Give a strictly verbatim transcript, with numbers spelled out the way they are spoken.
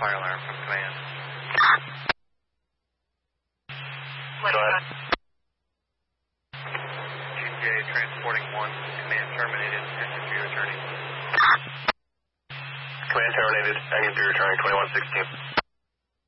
fire alarm from command. Go ahead. G T A transporting one, command terminated, engine three returning. Command terminated, engine three returning, twenty-one sixteen.